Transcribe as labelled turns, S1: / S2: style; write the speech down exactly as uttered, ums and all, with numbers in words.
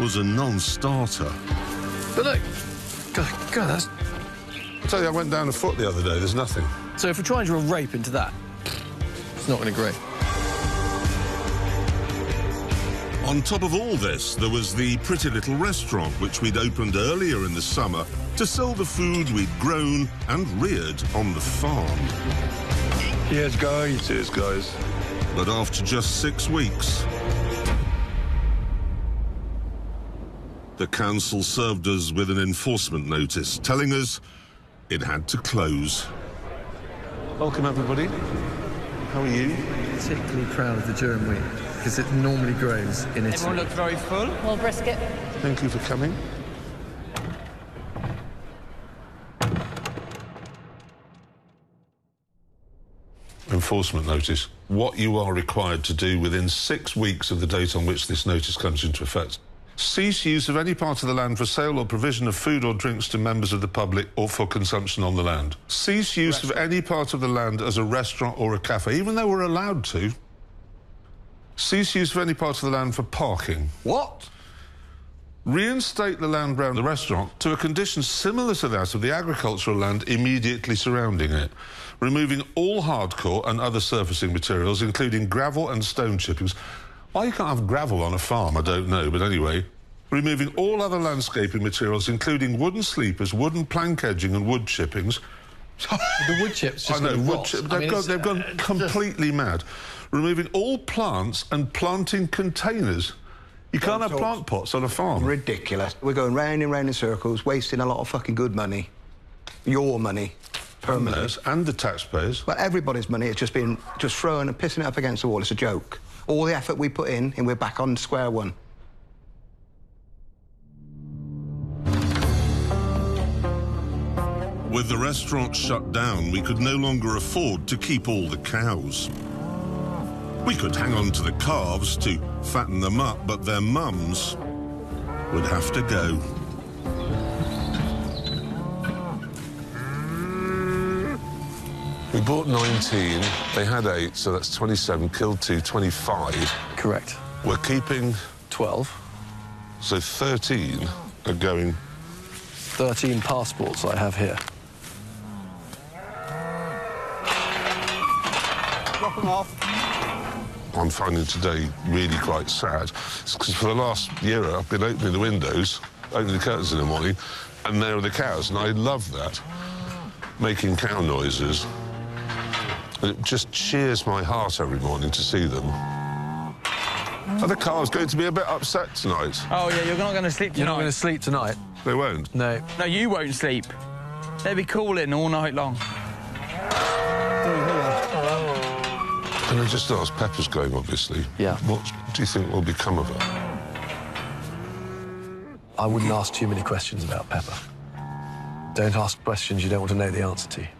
S1: was a non-starter.
S2: But look, God, God, that's...
S3: I tell you, I went down a foot the other day. There's nothing.
S2: So if we're trying to draw a rape into that, it's not going to agree.
S1: On top of all this, there was the pretty little restaurant which we'd opened earlier in the summer to sell the food we'd grown and reared on the farm.
S3: Cheers, guys. Cheers, guys.
S1: But after just six weeks, the council served us with an enforcement notice telling us it had to close.
S3: Welcome, everybody. How are you?
S2: Particularly proud of the durum wheat, because it normally grows in Italy.
S4: Everyone looks very full.
S5: More brisket.
S3: Thank you for coming. Enforcement notice. What you are required to do within six weeks of the date on which this notice comes into effect. Cease use of any part of the land for sale or provision of food or drinks to members of the public or for consumption on the land. Cease use restaurant. of any part of the land as a restaurant or a cafe, even though we're allowed to. Cease use of any part of the land for parking.
S4: What?
S3: Reinstate the land round the restaurant to a condition similar to that of the agricultural land immediately surrounding it, removing all hardcore and other surfacing materials, including gravel and stone chippings. Why you can't have gravel on a farm, I don't know, but anyway. Removing all other landscaping materials, including wooden sleepers, wooden plank edging and wood chippings.
S2: The wood chips just
S3: I know, wood
S2: rot.
S3: chip,
S2: I
S3: they've,
S2: mean,
S3: gone, they've gone
S2: uh,
S3: completely mad. Removing all plants and planting containers. You can't have plant pots on a farm.
S6: Ridiculous. We're going round and round in circles, wasting a lot of fucking good money. Your money. Permanently.
S3: And, and the taxpayers.
S6: But everybody's money is just being just thrown and pissing it up against the wall. It's a joke. All the effort we put in, and we're back on square one.
S1: With the restaurant shut down, we could no longer afford to keep all the cows. We could hang on to the calves to fatten them up, but their mums would have to go.
S3: We bought nineteen, they had eight, so that's twenty-seven, killed two, twenty-five.
S2: Correct.
S3: We're keeping...
S2: twelve.
S3: So thirteen are going...
S2: thirteen passports I have here.
S4: Drop them off.
S3: I'm finding today really quite sad. Because for the last year, I've been opening the windows, opening the curtains in the morning, and there are the cows, and I love that. Making cow noises. And it just cheers my heart every morning to see them. Are the cows going to be a bit upset tonight?
S4: Oh, yeah, you're not going to sleep tonight.
S2: You're not going to sleep tonight?
S3: They won't?
S2: No.
S4: No, you won't sleep. They'll be calling all night long.
S3: Can I just ask, Pepper's going, obviously.
S2: Yeah.
S3: What do you think will become of her?
S2: I wouldn't ask too many questions about Pepper. Don't ask questions you don't want to know the answer to.